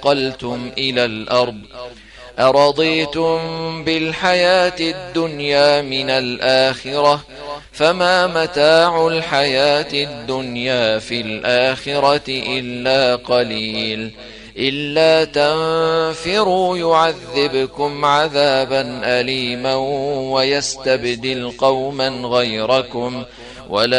انتقلتم إلى الأرض أرضيتم بالحياة الدنيا من الآخرة فما متاع الحياة الدنيا في الآخرة إلا قليل إلا تنفروا يعذبكم عذابا أليما ويستبدل قوما غيركم ولا